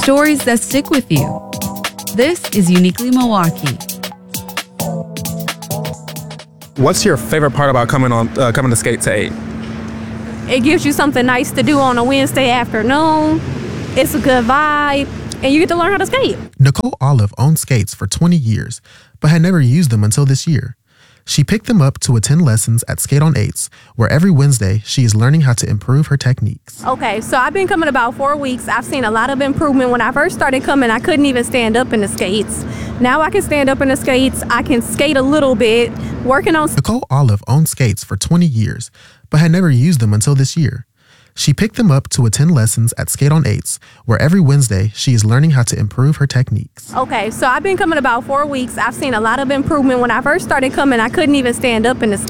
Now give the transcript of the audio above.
stories that stick with you. This is Uniquely Milwaukee. What's your favorite part about coming to Skate to 8? It gives you something nice to do on a Wednesday afternoon. It's a good vibe, and you get to learn how to skate. Nicole Olive owned skates for 20 years, but had never used them until this year. She picked them up to attend lessons at Skate on 8s, where every Wednesday she is learning how to improve her techniques. Okay, so I've been coming about 4 weeks. I've seen a lot of improvement. When I first started coming, I couldn't even stand up in the skates. Now I can stand up in the skates. I can skate a little bit, working on... Nicole Olive owned skates for 20 years, but had never used them until this year. She picked them up to attend lessons at Skate on 8s, where every Wednesday she is learning how to improve her techniques. Okay, so I've been coming about 4 weeks. I've seen a lot of improvement. When I first started coming, I couldn't even stand up in the skates.